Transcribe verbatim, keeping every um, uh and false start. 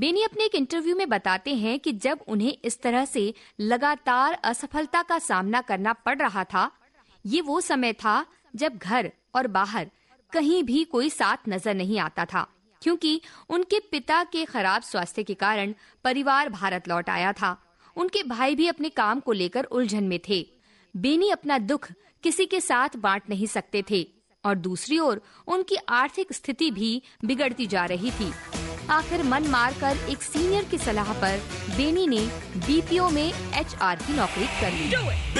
बेनी अपने एक इंटरव्यू में बताते हैं कि जब उन्हें इस तरह से लगातार असफलता का सामना करना पड़ रहा था, ये वो समय था जब घर और बाहर कहीं भी कोई साथ नजर नहीं आता था, क्योंकि उनके पिता के खराब स्वास्थ्य के कारण परिवार भारत लौट आया था। उनके भाई भी अपने काम को लेकर उलझन में थे। बेनी अपना दुख किसी के साथ बांट नहीं सकते थे और दूसरी ओर उनकी आर्थिक स्थिति भी बिगड़ती जा रही थी। आखिर मन मारकर एक सीनियर की सलाह पर बेनी ने बीपीओ में एचआर की नौकरी कर ली।